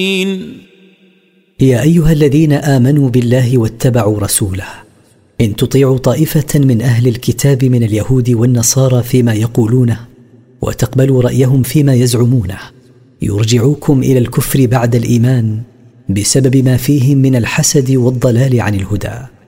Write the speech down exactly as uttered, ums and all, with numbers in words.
يا أيها الذين آمنوا بالله واتبعوا رسوله إن تطيعوا طائفة من أهل الكتاب من اليهود والنصارى فيما يقولونه وتقبلوا رأيهم فيما يزعمونه يرجعوكم إلى الكفر بعد الإيمان بسبب ما فيهم من الحسد والضلال عن الهدى.